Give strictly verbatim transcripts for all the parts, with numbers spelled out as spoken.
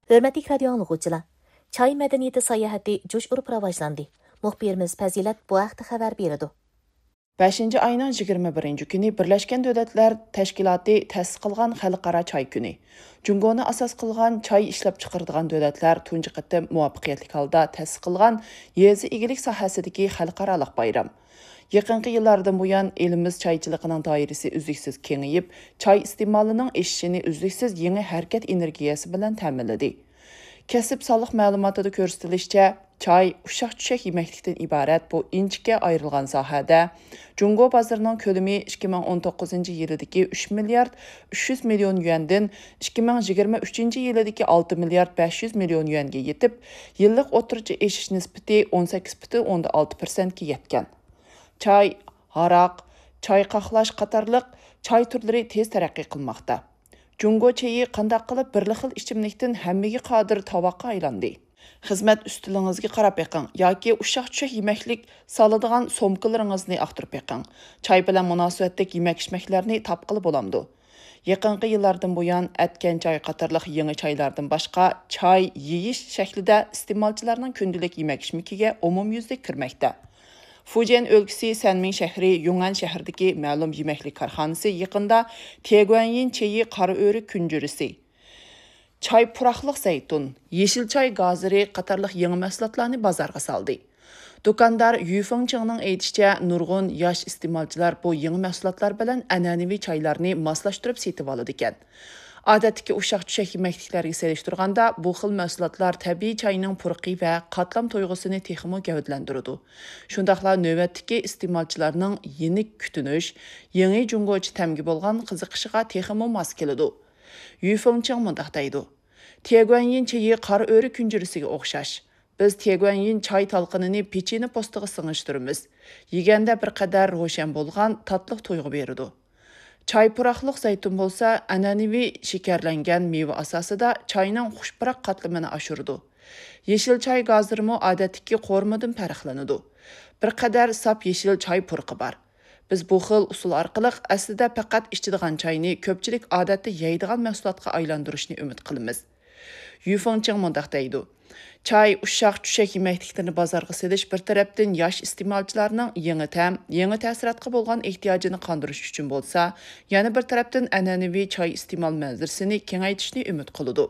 Hörmətli radio anlıqçılar, çay mədəniyyəti sayahəti coş urub rivojlandi. Muxbirimiz Fazilat bu haqda xəbər berdi. beshinchi ayning yigirma birinchi kuni Birleşken Devletler Teşkilatı təsis qilgan xalqaro çay kuni. Jungoni asos qilgan çay ishlab chiqaradigan davlatlar tunji qatim muvaffaqiyatli holda ta'sis qilgan yezi egilik sohasidagi xalqaroliq bayram. Yaqinqi yillardan buyon elimiz çayçılığının dairesi uzluksiz kengayib, çay iste'molining oshishini uzluksiz yangi harakat energiyasi bilan ta'minladi. Kasıb sog'liq ma'lumotida ko'rsatilishicha, çay ushaq-tushak yemeklikdan iborat bu inchikka ayrilgan sohada Jungo bozorining ko'lami ikki ming o'n to'qqizinchi yildagi uch milliard uch yuz million yuandan ikki ming yigirma uchinchi yildagi olti milliard besh yuz million yuanga yetib, yillik o'rtacha eshish nisbati o'n sakkiz butun o'ndan olti persent ga yetgan. Çay, haraq, çay qaxlash qatorliq çay turlari tez taraqqiy qilmoqda. Jungo chayi qandaq qilib bir xil ichimlikdan hammaga qodir tovoqqa aylandi. Xizmat ustilingizga qarab beqing yoki ushaq-tushak yemeklik soladigan somkalaringizni aqtirib beqing. Çay bilan munosabatdagi yemek-ichmaklarni topqili bo'lamdi. Yaqinqi yillardan buyon atkan çay qatorliq yangi çaylardan boshqa çay yeyish shaklida iste'molchilarning kundalik yemek-ichmakiga umumyuzlik kirmoqda. Fujian o'lkasi Sanming shahri Yunnan shahridagi ma'lum yemeklik korxonasi yaqinda Tieguanyin chayi qora o'rik kunjurisi, çay puraqliq zaytun, yeşil çay gaziri qatorliq yangi mahsulotlarni bozorga soldi. Do'kondor Yu Fengchengning aytishicha, nurg'un yosh iste'molchilar bu yangi mahsulotlar bilan an'anaviy chaylarni moslashtirib setib oladi ekan. Odatdagi ushaq-tushak yemekliklarga selishtirganda bu xil mahsulotlar tabiiy chayning purqi va qatlam tuyg'usini texmo gavdlantiradi. Shundaqla navbatdagi iste'molchilarning yenik kutinish, yangi jungochi tamgi bo'lgan qiziqishiga texmo mos keladi. Yu Fengcheng mundaq deydi: Tieguanyin chayi qora o'rik kunjurisiga o'xshash. Biz Tieguanyin çay talqinini pechini postiga singishtiramiz. Yeganda bir qadar ro'shan bo'lgan tatliq tuyg'u beradi. Çay puraqliq zaytun bo'lsa, an'anaviy shakarlangan meva asosida çayning xushpuroq qatlamini oshiradi. Yeşil çay gazirmi odatdagi qo'rmadan farqlanadi. Bir qadar sap yeşil çay purqi bor. Biz bu xil usul orqali aslida faqat ichadigan çayni ko'pchilik odatda yeydigan mahsulotga aylantirishni umid qilamiz. Yu Fengcheng mundaq deydi: Çay, ushaq-tushak yemekliklerini bozorga selish bir tarafdan yosh iste'molchilarning yangi ta'm, yangi ta'sirotga bo'lgan ehtiyojini qondirish uchun bo'lsa, yana bir tarafdan an'anaviy choy iste'mol manzirisini kengaytirishni umid qiladi.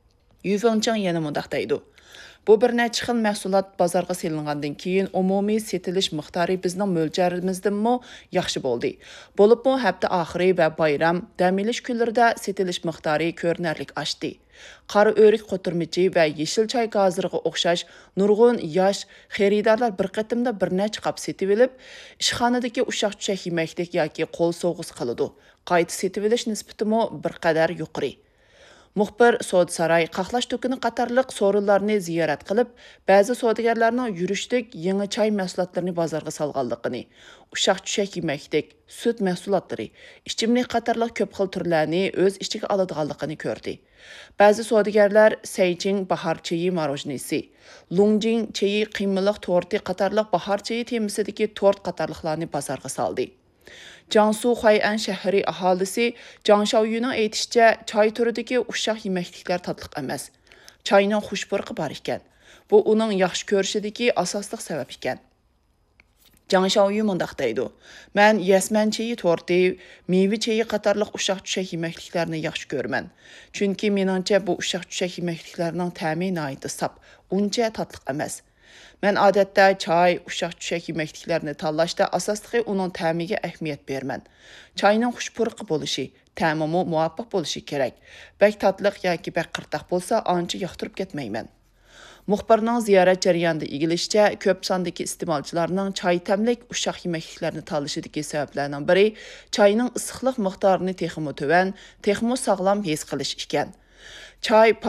Yu Fengcheng yana mundaq deydi: Bu bir necha xil mahsulot bozorga selingandan keyin umumiy setilish miqdori bizning mo'ljarimizdanmi yaxshi bo'ldi. Bo'libmi hafta oxiri va bayram, dam olish kunlarida setilish miqdori ko'rinarli oshdi. Qora o'rik qo'tirmichi va yeşil çay gaziriga o'xshash nurg'un yosh xaridorlar bir qatimda bir necha qop setib olib, ishxonadagi ushaq-tushak yemeklik yoki qo'l sovg'isi qiladi. Qayta setib olish nisbatimi bir qadar yuqori. Muxbir So'd saroy, qaxlash do'koni qatorliq so'rinlarni ziyorat qilib, ba'zi savdogarlarning yurishlik yangi çay mahsulotlarini bozorga solganligini, ushaq-tushak yemeklik, sut mahsulotlari, ichimlik qatorliq ko'p xil turlarni o'z ichiga oladiganligini ko'rdi. Ba'zi savdogarlar Seyching bahor chayi marojnisi, Lungjing chayi qiymaliq torti qatorliq bahor chayi temisidagi tort qatorliqlarni bozorga soldi. Jiangsu Huai'an shahri aholisi Zhang Xiaoyuning aytishicha, çay turidagi ushaq yemekliklar tatliq emas. Çayning xushpurqi bor ekan. Bu uning yaxshi ko'rishidagi asosli sabab ekan. Zhang Xiaoyu mundaq deydi: Men yasman chayi torti, meva chayi qatorliq ushaq-tushak yemekliklarni yaxshi ko'raman. Chunki meningcha bu ushaq-tushak yemekliklarning ta'mi nihoyatda sap, uncha tatliq emas. Men odatda çay, ushaq-tushak yemekliklarni tanlashda asosli uning ta'miga ahamiyat beraman. Çayning xushpurqi bo'lishi, ta'mimi muvofiq bo'lishi kerak. Bak tatliq yoki bak qirtaq bo'lsa, ancha yoqtirib ketmayman. Muxbirning ziyorat jarayonida egilishicha, ko'p sondagi iste'molchilarning çay tamlik ushaq yemekliklarni tanlashidagi sabablarning biri çayning issiqlik miqdorini texmo to'van, texmo sog'lom his qilish ekan. Çay